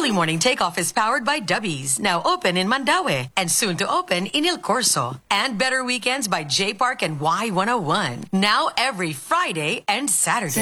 Early Morning Takeoff is powered by Dubbies, now open in Mandaue and soon to open in Il Corso. And Better Weekends by J Park and Y101, now every Friday and Saturday.